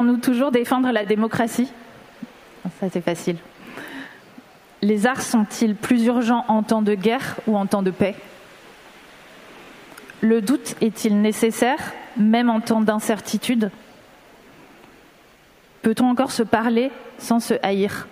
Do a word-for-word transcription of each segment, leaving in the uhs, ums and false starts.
Nous toujours défendre la démocratie? Ça, c'est facile. Les arts sont-ils plus urgents en temps de guerre ou en temps de paix? Le doute est-il nécessaire, même en temps d'incertitude? Peut-on encore se parler sans se haïr?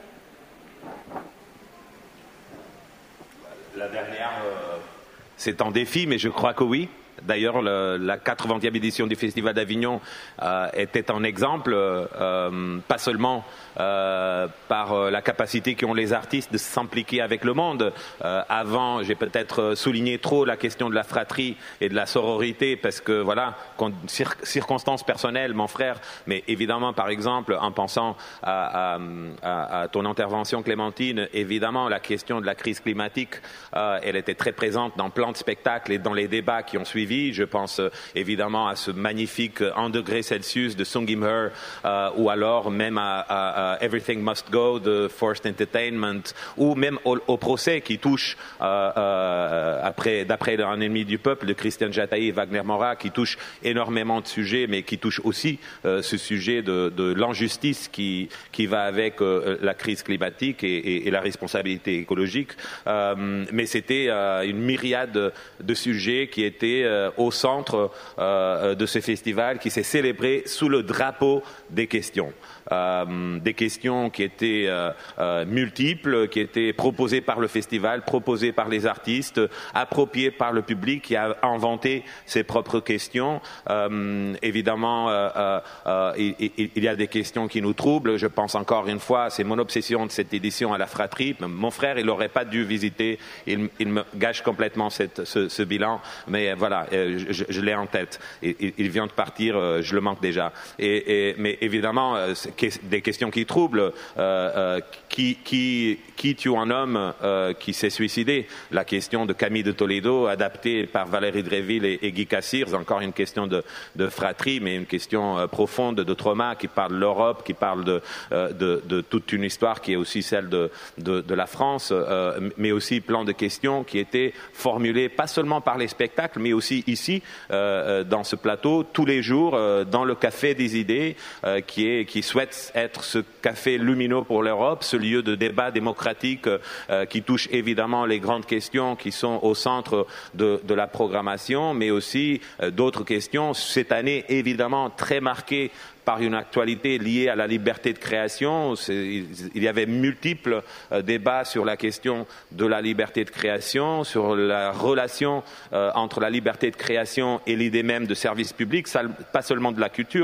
La dernière, euh, c'est un défi, mais je crois que oui. D'ailleurs, le, la quatre-vingtième édition du Festival d'Avignon euh, était un exemple, euh, pas seulement euh, par euh, la capacité qu'ont les artistes de s'impliquer avec le monde. Euh, avant, j'ai peut-être souligné trop la question de la fratrie et de la sororité parce que, voilà, cir circonstances personnelles, mon frère, mais évidemment, par exemple, en pensant à, à, à, à ton intervention, Clémentine, évidemment, la question de la crise climatique, euh, elle était très présente dans plein de spectacles et dans les débats qui ont suivi. Je pense euh, évidemment à ce magnifique un degré Celsius de Sung Im-her euh, ou alors même à, à, à Everything Must Go de Forced Entertainment ou même au, au procès qui touche euh, euh, après d'après un ennemi du peuple de Christian Jataï et Wagner Moura qui touche énormément de sujets mais qui touche aussi euh, ce sujet de, de l'injustice qui, qui va avec euh, la crise climatique et, et, et la responsabilité écologique. Euh, mais c'était euh, une myriade de, de sujets qui étaient euh, au centre euh, de ce festival qui s'est célébré sous le drapeau des questions. Euh, des questions qui étaient euh, euh, multiples, qui étaient proposées par le festival, proposées par les artistes, appropriées par le public qui a inventé ses propres questions. Euh, évidemment, euh, euh, euh, il, il y a des questions qui nous troublent. Je pense encore une fois, c'est mon obsession de cette édition à la fratrie. Mon frère, il n'aurait pas dû visiter. Il, il me gâche complètement cette, ce, ce bilan. Mais voilà, je, je l'ai en tête. Il, il vient de partir, je le manque déjà. Et, et, mais évidemment, des questions qui troublent. Euh, euh, qui, qui, qui tue un homme euh, qui s'est suicidé? La question de Camille de Toledo, adaptée par Valérie Dréville et, et Guy Cassirs, encore une question de, de fratrie, mais une question euh, profonde de trauma qui parle de l'Europe, qui parle de, euh, de, de toute une histoire qui est aussi celle de, de, de la France, euh, mais aussi plein de questions qui étaient formulées pas seulement par les spectacles, mais aussi ici, euh, dans ce plateau, tous les jours, euh, dans le Café des idées, euh, qui, est, qui souhaite être ce café lumineux pour l'Europe, ce lieu de débat démocratique euh, qui touche évidemment les grandes questions qui sont au centre de, de la programmation, mais aussi euh, d'autres questions. Cette année, évidemment, très marquée par une actualité liée à la liberté de création. Il y avait multiples euh, débats sur la question de la liberté de création, sur la relation euh, entre la liberté de création et l'idée même de service public, ça, pas seulement de la culture,